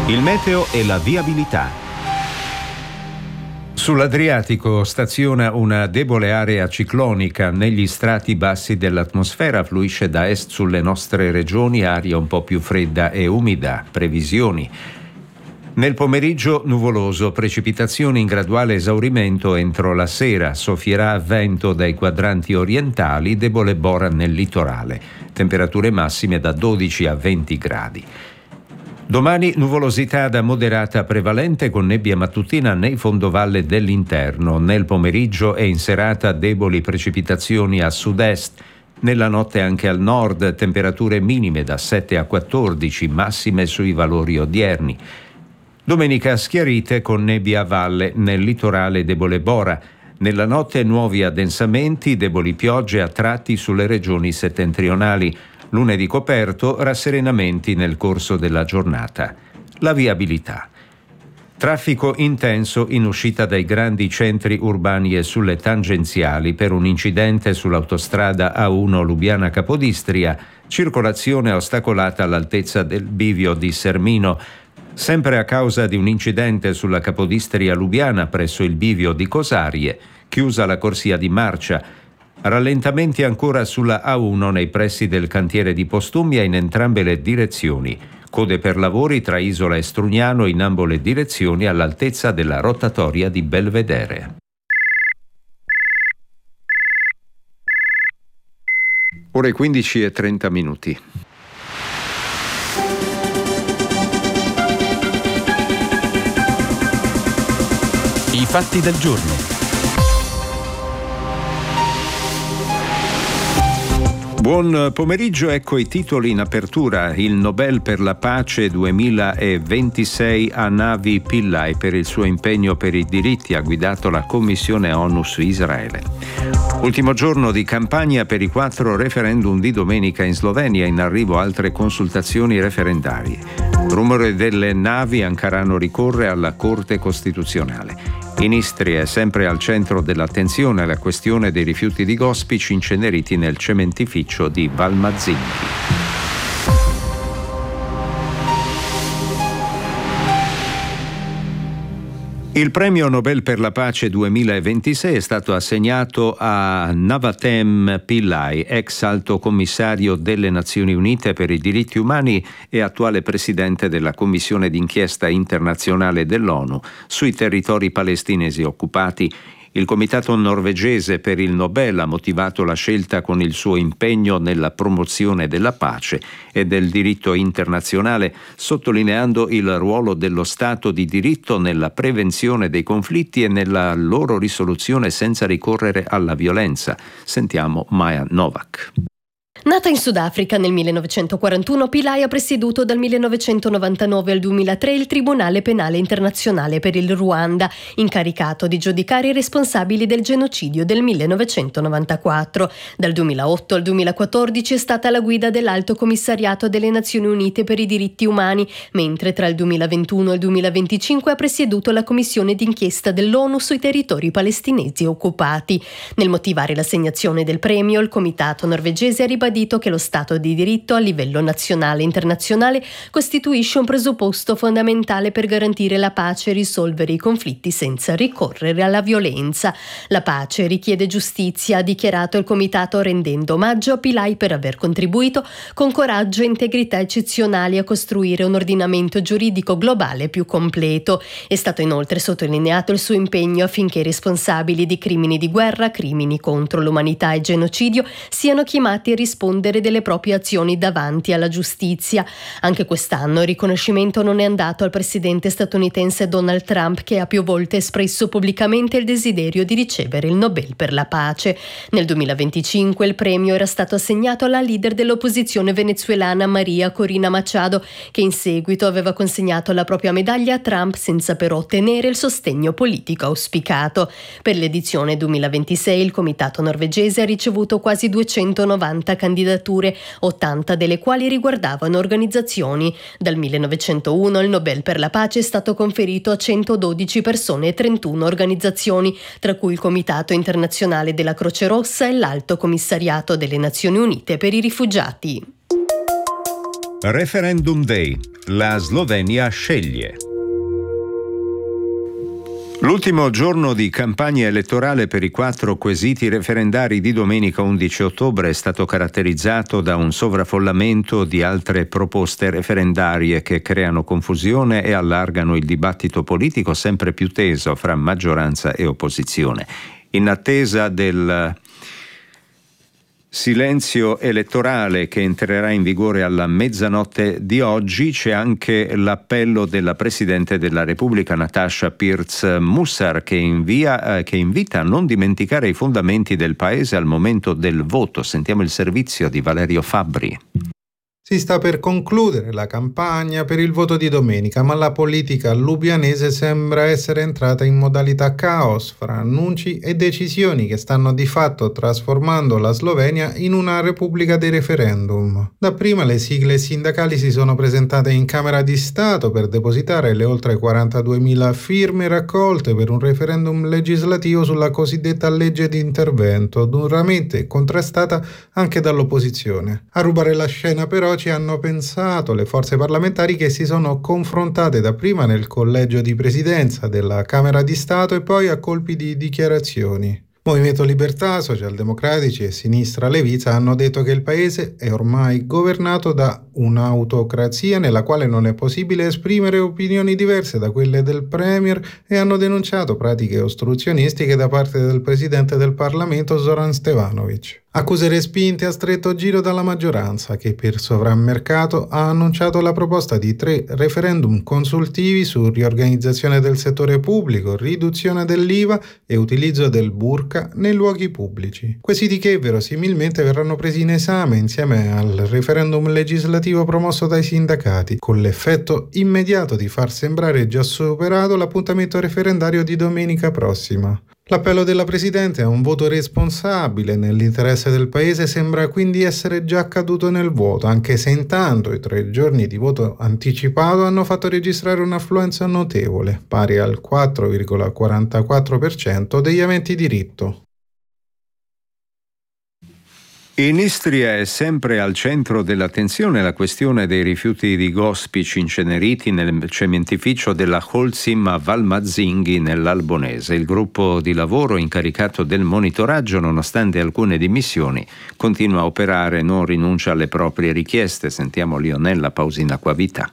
Il meteo e la viabilità. Sull'Adriatico staziona una debole area ciclonica. Negli strati bassi dell'atmosfera fluisce da est sulle nostre regioni aria un po' più fredda e umida. Previsioni. Nel pomeriggio nuvoloso, precipitazioni in graduale esaurimento entro la sera. Soffierà vento dai quadranti orientali, debole bora nel litorale. Temperature massime da 12 a 20 gradi. Domani nuvolosità da moderata prevalente con nebbia mattutina nei fondovalle dell'interno. Nel pomeriggio e in serata deboli precipitazioni a sud-est. Nella notte anche al nord temperature minime da 7 a 14, massime sui valori odierni. Domenica schiarite con nebbia a valle, nel litorale debole bora. Nella notte nuovi addensamenti, deboli piogge a tratti sulle regioni settentrionali. Lunedì coperto, rasserenamenti nel corso della giornata. La viabilità. Traffico intenso in uscita dai grandi centri urbani e sulle tangenziali per un incidente sull'autostrada A1 Lubiana Capodistria, circolazione ostacolata all'altezza del bivio di Sermino. Sempre a causa di un incidente sulla Capodistria Lubiana presso il bivio di Cosarie, chiusa la corsia di marcia. Rallentamenti ancora sulla A1 nei pressi del cantiere di Postumia in entrambe le direzioni. Code per lavori tra Isola e Strugnano in ambo le direzioni all'altezza della rotatoria di Belvedere. Ore 15:30. I fatti del giorno. Buon pomeriggio, ecco i titoli in apertura. Il Nobel per la pace 2026 a Navi Pillay per il suo impegno per i diritti, ha guidato la Commissione ONU su Israele. Ultimo giorno di campagna per i 4 referendum di domenica in Slovenia, in arrivo altre consultazioni referendarie. Rumore delle navi, Ankarano ricorre alla Corte Costituzionale. In Istria è sempre al centro dell'attenzione la questione dei rifiuti di Gospic inceneriti nel cementificio di Valmazinchi. Il premio Nobel per la pace 2026 è stato assegnato a Navatem Pillay, ex alto commissario delle Nazioni Unite per i diritti umani e attuale presidente della Commissione d'inchiesta internazionale dell'ONU sui territori palestinesi occupati. Il comitato norvegese per il Nobel ha motivato la scelta con il suo impegno nella promozione della pace e del diritto internazionale, sottolineando il ruolo dello Stato di diritto nella prevenzione dei conflitti e nella loro risoluzione senza ricorrere alla violenza. Sentiamo Maya Novak. Nata in Sudafrica nel 1941, Pillay ha presieduto dal 1999 al 2003 il Tribunale Penale Internazionale per il Ruanda, incaricato di giudicare i responsabili del genocidio del 1994. Dal 2008 al 2014 è stata alla guida dell'Alto Commissariato delle Nazioni Unite per i diritti umani, mentre tra il 2021 e il 2025 ha presieduto la Commissione d'inchiesta dell'ONU sui territori palestinesi occupati. Nel motivare l'assegnazione del premio, il comitato norvegese ha ribadito che lo Stato di diritto a livello nazionale e internazionale costituisce un presupposto fondamentale per garantire la pace e risolvere i conflitti senza ricorrere alla violenza. La pace richiede giustizia, ha dichiarato il comitato, rendendo omaggio a Pillay per aver contribuito con coraggio e integrità eccezionali a costruire un ordinamento giuridico globale più completo. È stato inoltre sottolineato il suo impegno affinché i responsabili di crimini di guerra, crimini contro l'umanità e genocidio siano chiamati a rispondere delle proprie azioni davanti alla giustizia. Anche quest'anno il riconoscimento non è andato al presidente statunitense Donald Trump, che ha più volte espresso pubblicamente il desiderio di ricevere il Nobel per la pace. Nel 2025 il premio era stato assegnato alla leader dell'opposizione venezuelana Maria Corina Machado, che in seguito aveva consegnato la propria medaglia a Trump senza però ottenere il sostegno politico auspicato. Per l'edizione 2026 il comitato norvegese ha ricevuto quasi 290 candidature, 80 delle quali riguardavano organizzazioni. Dal 1901 il Nobel per la pace è stato conferito a 112 persone e 31 organizzazioni, tra cui il Comitato Internazionale della Croce Rossa e l'Alto Commissariato delle Nazioni Unite per i Rifugiati. Referendum Day. La Slovenia sceglie. L'ultimo giorno di campagna elettorale per i 4 quesiti referendari di domenica 11 ottobre è stato caratterizzato da un sovraffollamento di altre proposte referendarie che creano confusione e allargano il dibattito politico sempre più teso fra maggioranza e opposizione. In attesa del silenzio elettorale che entrerà in vigore alla mezzanotte di oggi, c'è anche l'appello della Presidente della Repubblica Nataša Pirc-Musar che invita a non dimenticare i fondamenti del Paese al momento del voto. Sentiamo il servizio di Valerio Fabbri. Si sta per concludere la campagna per il voto di domenica, ma la politica lubianese sembra essere entrata in modalità caos fra annunci e decisioni che stanno di fatto trasformando la Slovenia in una repubblica dei referendum. Dapprima le sigle sindacali si sono presentate in Camera di Stato per depositare le oltre 42.000 firme raccolte per un referendum legislativo sulla cosiddetta legge di intervento, duramente contrastata anche dall'opposizione. A rubare la scena però ci hanno pensato le forze parlamentari che si sono confrontate dapprima nel collegio di presidenza della Camera di Stato e poi a colpi di dichiarazioni. Movimento Libertà, Socialdemocratici e Sinistra Leviza hanno detto che il paese è ormai governato da un'autocrazia nella quale non è possibile esprimere opinioni diverse da quelle del Premier e hanno denunciato pratiche ostruzionistiche da parte del Presidente del Parlamento Zoran Stevanovic. Accuse respinte a stretto giro dalla maggioranza che per sovrammercato ha annunciato la proposta di 3 referendum consultivi su riorganizzazione del settore pubblico, riduzione dell'IVA e utilizzo del burqa nei luoghi pubblici. Quesiti che verosimilmente verranno presi in esame insieme al referendum legislativo promosso dai sindacati, con l'effetto immediato di far sembrare già superato l'appuntamento referendario di domenica prossima. L'appello della Presidente a un voto responsabile nell'interesse del Paese sembra quindi essere già caduto nel vuoto, anche se intanto i 3 giorni di voto anticipato hanno fatto registrare un'affluenza notevole, pari al 4,44% degli aventi diritto. In Istria è sempre al centro dell'attenzione la questione dei rifiuti di Gospic inceneriti nel cementificio della Holcim a Valmazzinghi nell'Albonese. Il gruppo di lavoro incaricato del monitoraggio, nonostante alcune dimissioni, continua a operare e non rinuncia alle proprie richieste. Sentiamo Lionella Pausina Quavita.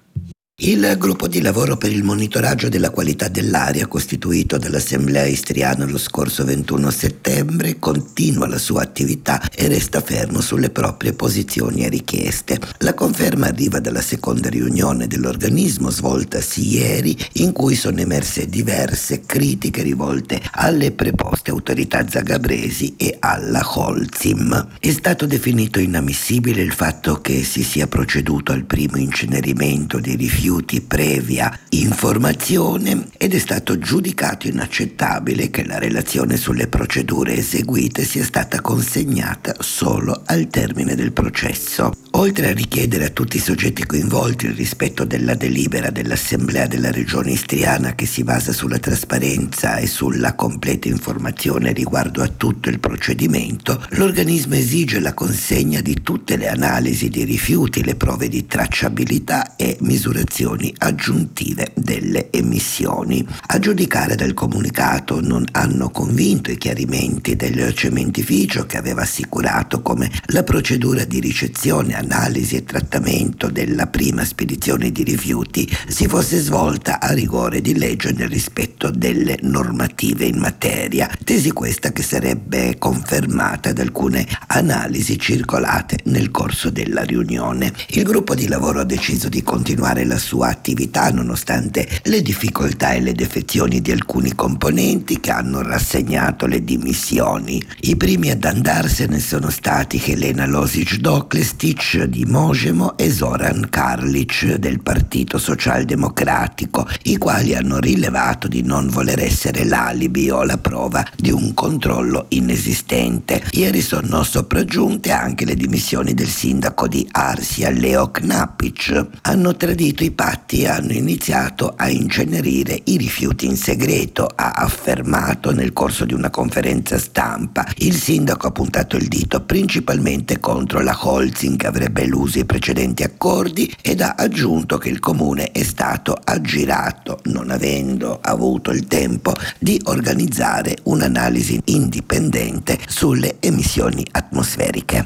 Il gruppo di lavoro per il monitoraggio della qualità dell'aria, costituito dall'Assemblea istriana lo scorso 21 settembre, continua la sua attività e resta fermo sulle proprie posizioni e richieste. La conferma arriva dalla seconda riunione dell'organismo svoltasi ieri, in cui sono emerse diverse critiche rivolte alle preposte autorità zagabresi e alla Holcim. È stato definito inammissibile il fatto che si sia proceduto al primo incenerimento dei rifiuti previa informazione ed è stato giudicato inaccettabile che la relazione sulle procedure eseguite sia stata consegnata solo al termine del processo. Oltre a richiedere a tutti i soggetti coinvolti il rispetto della delibera dell'Assemblea della Regione istriana che si basa sulla trasparenza e sulla completa informazione riguardo a tutto il procedimento, l'organismo esige la consegna di tutte le analisi di rifiuti, le prove di tracciabilità e misurazioni aggiuntive delle emissioni. A giudicare dal comunicato non hanno convinto i chiarimenti del cementificio che aveva assicurato come la procedura di ricezione, analisi e trattamento della prima spedizione di rifiuti si fosse svolta a rigore di legge nel rispetto delle normative in materia, tesi questa che sarebbe confermata da alcune analisi circolate nel corso della riunione. Il gruppo di lavoro ha deciso di continuare la sua attività nonostante le difficoltà e le defezioni di alcuni componenti che hanno rassegnato le dimissioni. I primi ad andarsene sono stati Helena Losic-Doklestic di Mosemo e Zoran Karlic del Partito Socialdemocratico, i quali hanno rilevato di non voler essere l'alibi o la prova di un controllo inesistente. Ieri sono sopraggiunte anche le dimissioni del sindaco di Arsia, Leo Knapic. Hanno tradito i patti hanno iniziato a incenerire i rifiuti in segreto, ha affermato nel corso di una conferenza stampa. Il sindaco ha puntato il dito principalmente contro la Holcim, che avrebbe eluso i precedenti accordi, ed ha aggiunto che il comune è stato aggirato, non avendo avuto il tempo di organizzare un'analisi indipendente sulle emissioni atmosferiche.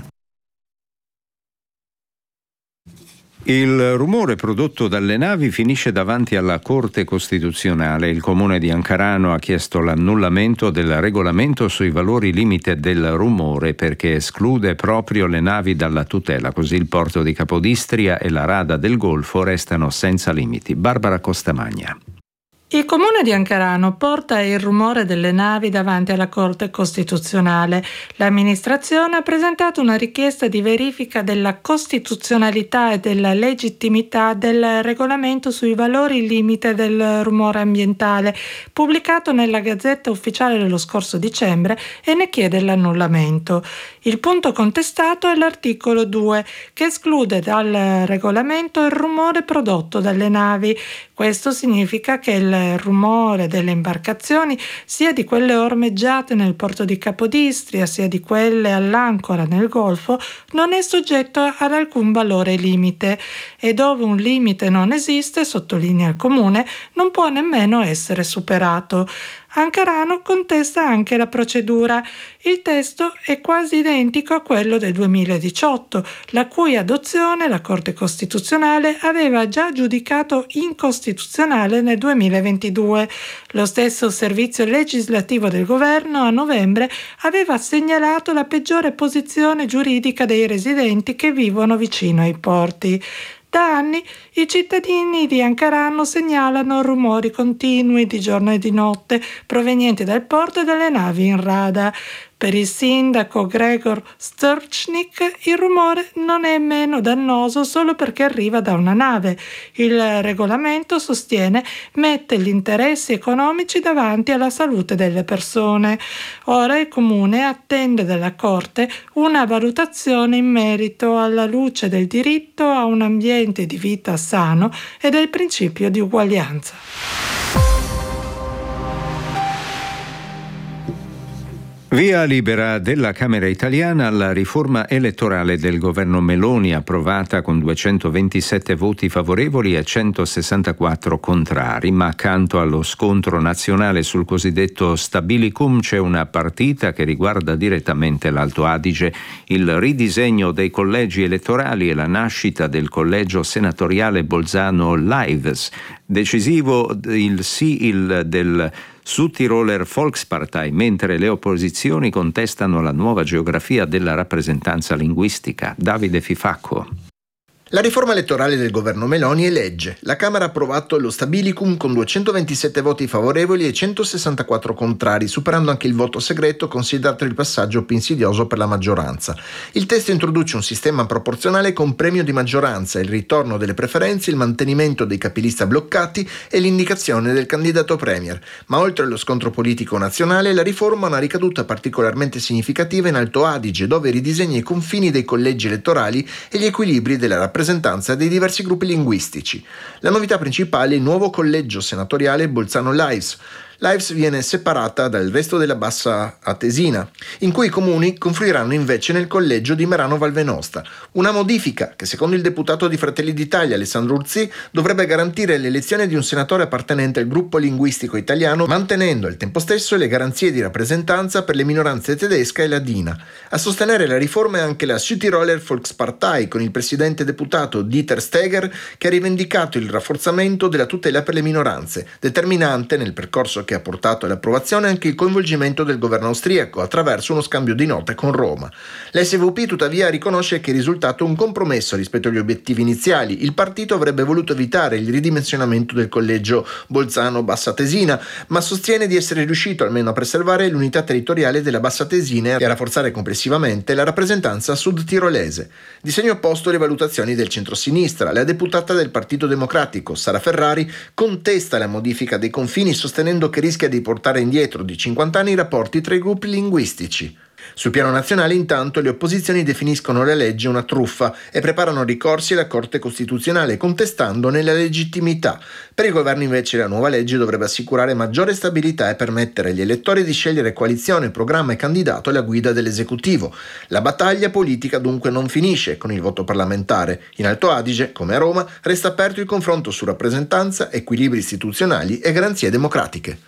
Il rumore prodotto dalle navi finisce davanti alla Corte Costituzionale. Il comune di Ancarano ha chiesto l'annullamento del regolamento sui valori limite del rumore perché esclude proprio le navi dalla tutela. Così il porto di Capodistria e la rada del Golfo restano senza limiti. Barbara Costamagna. Il comune di Ancarano porta il rumore delle navi davanti alla Corte Costituzionale. L'amministrazione ha presentato una richiesta di verifica della costituzionalità e della legittimità del regolamento sui valori limite del rumore ambientale, pubblicato nella Gazzetta Ufficiale dello scorso dicembre, e ne chiede l'annullamento. Il punto contestato è l'articolo 2, che esclude dal regolamento il rumore prodotto dalle navi. Questo significa che il rumore delle imbarcazioni, sia di quelle ormeggiate nel porto di Capodistria, sia di quelle all'ancora nel Golfo, non è soggetto ad alcun valore limite, e dove un limite non esiste, sottolinea il comune, non può nemmeno essere superato. Ancarano contesta anche la procedura. Il testo è quasi identico a quello del 2018, la cui adozione la Corte Costituzionale aveva già giudicato incostituzionale nel 2022. Lo stesso servizio legislativo del governo a novembre aveva segnalato la peggiore posizione giuridica dei residenti che vivono vicino ai porti. Da anni i cittadini di Ancarano segnalano rumori continui di giorno e di notte provenienti dal porto e dalle navi in rada. Per il sindaco Gregor Sturchnik il rumore non è meno dannoso solo perché arriva da una nave. Il regolamento, sostiene, mette gli interessi economici davanti alla salute delle persone. Ora il comune attende dalla Corte una valutazione in merito alla luce del diritto a un ambiente di vita sano e del principio di uguaglianza. Via libera della Camera italiana alla riforma elettorale del governo Meloni, approvata con 227 voti favorevoli e 164 contrari, ma accanto allo scontro nazionale sul cosiddetto Stabilicum c'è una partita che riguarda direttamente l'Alto Adige, il ridisegno dei collegi elettorali e la nascita del collegio senatoriale Bolzano Lives. Decisivo il sì del Südtiroler Volkspartei, mentre le opposizioni contestano la nuova geografia della rappresentanza linguistica. Davide Fifacco. La riforma elettorale del governo Meloni è legge. La Camera ha approvato lo Stabilicum con 227 voti favorevoli e 164 contrari, superando anche il voto segreto, considerato il passaggio più insidioso per la maggioranza. Il testo introduce un sistema proporzionale con premio di maggioranza, il ritorno delle preferenze, il mantenimento dei capilista bloccati e l'indicazione del candidato premier. Ma oltre allo scontro politico nazionale, la riforma ha una ricaduta particolarmente significativa in Alto Adige, dove ridisegna i confini dei collegi elettorali e gli equilibri della rappresentanza dei diversi gruppi linguistici. La novità principale è il nuovo collegio senatoriale Bolzano Lives. Lives viene separata dal resto della Bassa Atesina, in cui i comuni confluiranno invece nel collegio di Merano Valvenosta. Una modifica che, secondo il deputato di Fratelli d'Italia Alessandro Urzi, dovrebbe garantire l'elezione di un senatore appartenente al gruppo linguistico italiano, mantenendo al tempo stesso le garanzie di rappresentanza per le minoranze tedesca e ladina. A sostenere la riforma è anche la Südtiroler Volkspartei, con il presidente deputato Dieter Steger, che ha rivendicato il rafforzamento della tutela per le minoranze, determinante nel percorso che ha portato all'approvazione anche il coinvolgimento del governo austriaco attraverso uno scambio di note con Roma. L'SVP tuttavia riconosce che il risultato è un compromesso rispetto agli obiettivi iniziali. Il partito avrebbe voluto evitare il ridimensionamento del collegio Bolzano-Bassa Atesina, ma sostiene di essere riuscito almeno a preservare l'unità territoriale della Bassa Atesina e a rafforzare complessivamente la rappresentanza sud-tirolese. Di segno opposto le valutazioni del centrosinistra. La deputata del Partito Democratico, Sara Ferrari, contesta la modifica dei confini sostenendo che rischia di portare indietro di 50 anni i rapporti tra i gruppi linguistici. Sul piano nazionale, intanto, le opposizioni definiscono la legge una truffa e preparano ricorsi alla Corte Costituzionale, contestandone la legittimità. Per il governo, invece, la nuova legge dovrebbe assicurare maggiore stabilità e permettere agli elettori di scegliere coalizione, programma e candidato alla guida dell'esecutivo. La battaglia politica dunque non finisce con il voto parlamentare. In Alto Adige, come a Roma, resta aperto il confronto su rappresentanza, equilibri istituzionali e garanzie democratiche.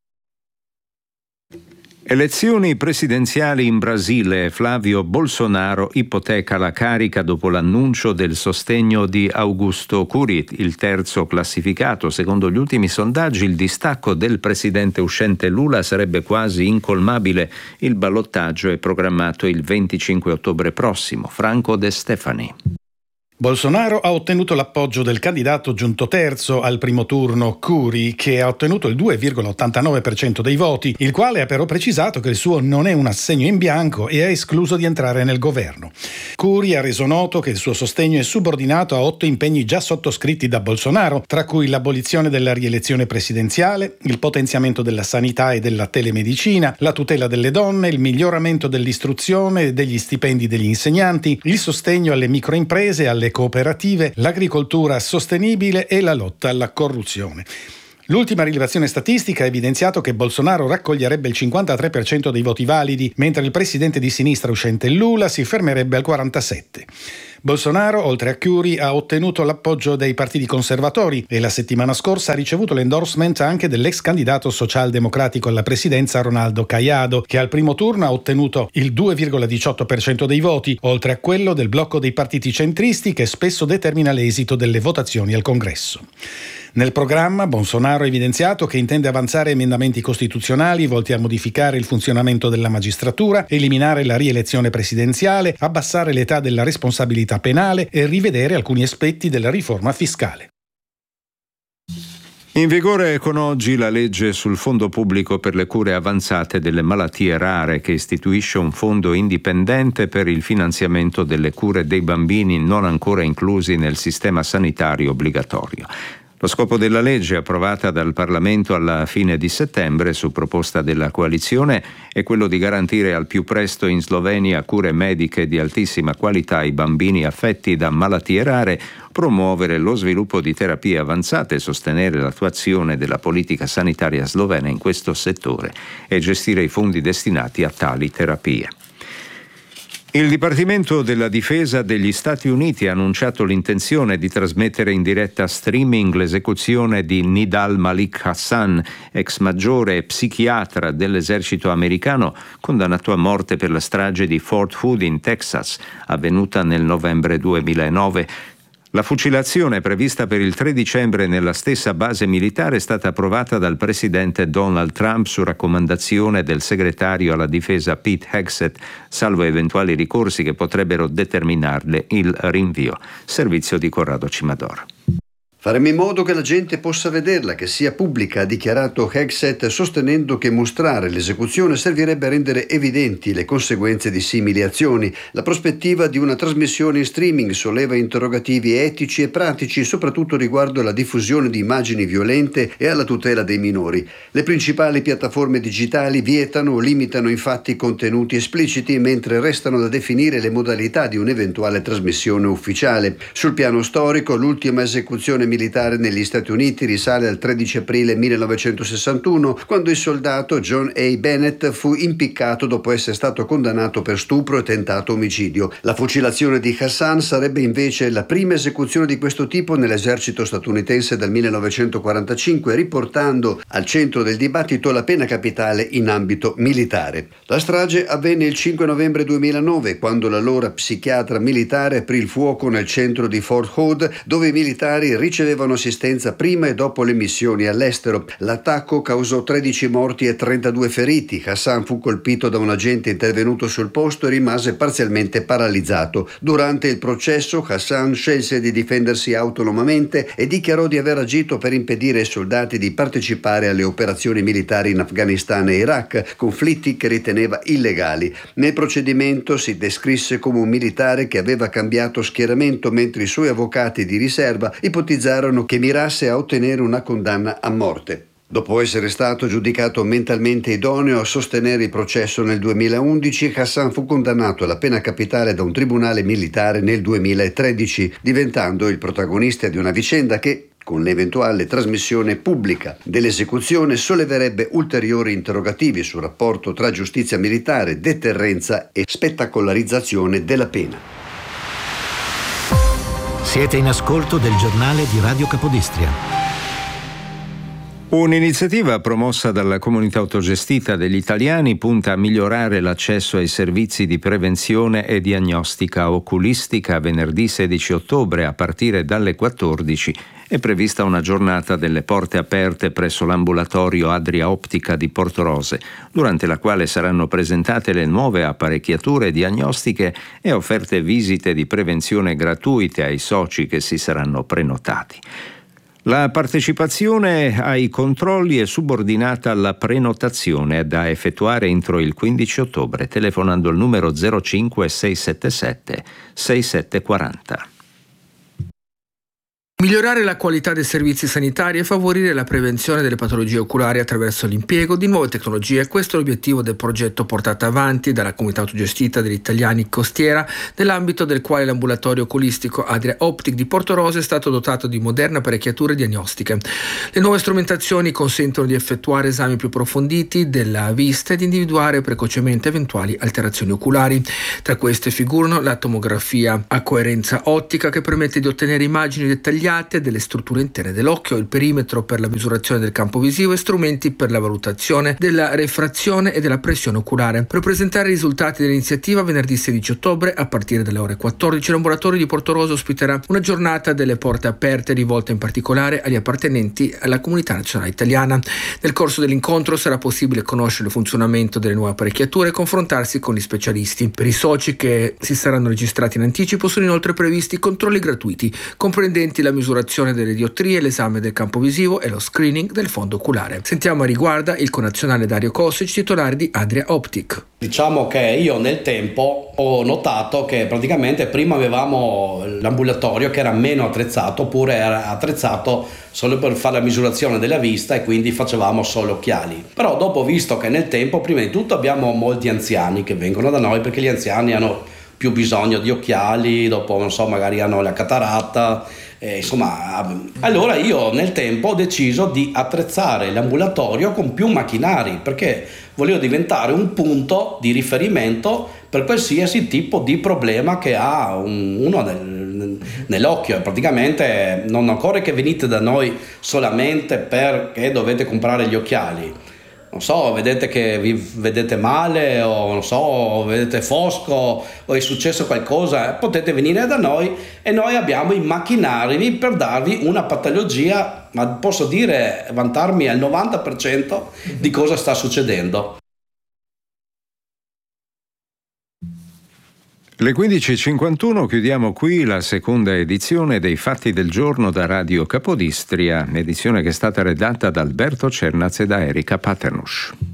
Elezioni presidenziali in Brasile. Flavio Bolsonaro ipoteca la carica dopo l'annuncio del sostegno di Augusto Cury, il terzo classificato. Secondo gli ultimi sondaggi, il distacco del presidente uscente Lula sarebbe quasi incolmabile. Il ballottaggio è programmato il 25 ottobre prossimo. Franco De Stefani. Bolsonaro ha ottenuto l'appoggio del candidato giunto terzo al primo turno, Cury, che ha ottenuto il 2,89% dei voti, il quale ha però precisato che il suo non è un assegno in bianco e ha escluso di entrare nel governo. Cury ha reso noto che il suo sostegno è subordinato a 8 impegni già sottoscritti da Bolsonaro, tra cui l'abolizione della rielezione presidenziale, il potenziamento della sanità e della telemedicina, la tutela delle donne, il miglioramento dell'istruzione e degli stipendi degli insegnanti, il sostegno alle microimprese, alle cooperative, l'agricoltura sostenibile e la lotta alla corruzione. L'ultima rilevazione statistica ha evidenziato che Bolsonaro raccoglierebbe il 53% dei voti validi, mentre il presidente di sinistra uscente Lula si fermerebbe al 47%. Bolsonaro, oltre a Cury, ha ottenuto l'appoggio dei partiti conservatori e la settimana scorsa ha ricevuto l'endorsement anche dell'ex candidato socialdemocratico alla presidenza Ronaldo Caiado, che al primo turno ha ottenuto il 2,18% dei voti, oltre a quello del blocco dei partiti centristi che spesso determina l'esito delle votazioni al Congresso. Nel programma Bolsonaro ha evidenziato che intende avanzare emendamenti costituzionali volti a modificare il funzionamento della magistratura, eliminare la rielezione presidenziale, abbassare l'età della responsabilità penale e rivedere alcuni aspetti della riforma fiscale. In vigore con oggi la legge sul Fondo Pubblico per le cure avanzate delle malattie rare, che istituisce un fondo indipendente per il finanziamento delle cure dei bambini non ancora inclusi nel sistema sanitario obbligatorio. Lo scopo della legge, approvata dal Parlamento alla fine di settembre su proposta della coalizione, è quello di garantire al più presto in Slovenia cure mediche di altissima qualità ai bambini affetti da malattie rare, promuovere lo sviluppo di terapie avanzate, sostenere l'attuazione della politica sanitaria slovena in questo settore e gestire i fondi destinati a tali terapie. Il Dipartimento della Difesa degli Stati Uniti ha annunciato l'intenzione di trasmettere in diretta streaming l'esecuzione di Nidal Malik Hassan, ex maggiore e psichiatra dell'esercito americano, condannato a morte per la strage di Fort Hood in Texas, avvenuta nel novembre 2009. La fucilazione, prevista per il 3 dicembre nella stessa base militare, è stata approvata dal presidente Donald Trump su raccomandazione del segretario alla difesa Pete Hegseth, salvo eventuali ricorsi che potrebbero determinarle il rinvio. Servizio di Corrado Cimador. Faremo in modo che la gente possa vederla, che sia pubblica, ha dichiarato Hegseth, sostenendo che mostrare l'esecuzione servirebbe a rendere evidenti le conseguenze di simili azioni. La prospettiva di una trasmissione in streaming solleva interrogativi etici e pratici, soprattutto riguardo alla diffusione di immagini violente e alla tutela dei minori. Le principali piattaforme digitali vietano o limitano infatti contenuti espliciti, mentre restano da definire le modalità di un'eventuale trasmissione ufficiale. Sul piano storico, l'ultima esecuzione militare negli Stati Uniti risale al 13 aprile 1961, quando il soldato John A. Bennett fu impiccato dopo essere stato condannato per stupro e tentato omicidio. La fucilazione di Hassan sarebbe invece la prima esecuzione di questo tipo nell'esercito statunitense dal 1945, riportando al centro del dibattito la pena capitale in ambito militare. La strage avvenne il 5 novembre 2009, quando l'allora psichiatra militare aprì il fuoco nel centro di Fort Hood, dove i militari ricevevano assistenza prima e dopo le missioni all'estero. L'attacco causò 13 morti e 32 feriti. Hassan fu colpito da un agente intervenuto sul posto e rimase parzialmente paralizzato. Durante il processo, Hassan scelse di difendersi autonomamente e dichiarò di aver agito per impedire ai soldati di partecipare alle operazioni militari in Afghanistan e Iraq, conflitti che riteneva illegali. Nel procedimento si descrisse come un militare che aveva cambiato schieramento, mentre i suoi avvocati di riserva ipotizzarono che mirasse a ottenere una condanna a morte. Dopo essere stato giudicato mentalmente idoneo a sostenere il processo nel 2011, Hassan fu condannato alla pena capitale da un tribunale militare nel 2013, diventando il protagonista di una vicenda che, con l'eventuale trasmissione pubblica dell'esecuzione, solleverebbe ulteriori interrogativi sul rapporto tra giustizia militare, deterrenza e spettacolarizzazione della pena. Siete in ascolto del giornale di Radio Capodistria. Un'iniziativa promossa dalla comunità autogestita degli italiani punta a migliorare l'accesso ai servizi di prevenzione e diagnostica oculistica. Venerdì 16 ottobre a partire dalle 14 è prevista una giornata delle porte aperte presso l'ambulatorio Adria Optica di Portorose, durante la quale saranno presentate le nuove apparecchiature diagnostiche e offerte visite di prevenzione gratuite ai soci che si saranno prenotati. La partecipazione ai controlli è subordinata alla prenotazione da effettuare entro il 15 ottobre telefonando il numero 05 677 6740. Migliorare la qualità dei servizi sanitari e favorire la prevenzione delle patologie oculari attraverso l'impiego di nuove tecnologie. Questo è l'obiettivo del progetto portato avanti dalla comunità autogestita degli italiani Costiera, nell'ambito del quale l'ambulatorio oculistico Adria Optic di Portorose è stato dotato di moderne apparecchiature diagnostiche. Le nuove strumentazioni consentono di effettuare esami più approfonditi della vista e di individuare precocemente eventuali alterazioni oculari. Tra queste figurano la tomografia a coerenza ottica, che permette di ottenere immagini dettagliate delle strutture interne dell'occhio, il perimetro per la misurazione del campo visivo e strumenti per la valutazione della refrazione e della pressione oculare. Per presentare i risultati dell'iniziativa, venerdì 16 ottobre a partire dalle ore 14, l'ambulatorio di Portorose ospiterà una giornata delle porte aperte rivolta in particolare agli appartenenti alla comunità nazionale italiana. Nel corso dell'incontro sarà possibile conoscere il funzionamento delle nuove apparecchiature e confrontarsi con gli specialisti. Per i soci che si saranno registrati in anticipo sono inoltre previsti controlli gratuiti comprendenti la misurazione delle diottrie, l'esame del campo visivo e lo screening del fondo oculare. Sentiamo a riguardo il connazionale Dario Kosic, titolare di Adria Optic. Diciamo che io nel tempo ho notato che praticamente prima avevamo l'ambulatorio che era meno attrezzato, oppure era attrezzato solo per fare la misurazione della vista e quindi facevamo solo occhiali. Però dopo ho visto che nel tempo, prima di tutto, abbiamo molti anziani che vengono da noi perché gli anziani hanno più bisogno di occhiali, dopo non so, magari hanno la cataratta, insomma. Allora io nel tempo ho deciso di attrezzare l'ambulatorio con più macchinari, perché volevo diventare un punto di riferimento per qualsiasi tipo di problema che ha uno nell'occhio. Praticamente non occorre che venite da noi solamente perché dovete comprare gli occhiali. Non so, vedete che vi vedete male, o non so, vedete fosco, o è successo qualcosa, potete venire da noi e noi abbiamo i macchinari per darvi una patologia, ma posso dire, vantarmi al 90% di cosa sta succedendo. Le 15.51 chiudiamo qui la seconda edizione dei Fatti del Giorno da Radio Capodistria, edizione che è stata redatta da Alberto Cernaz e da Erika Paternusch.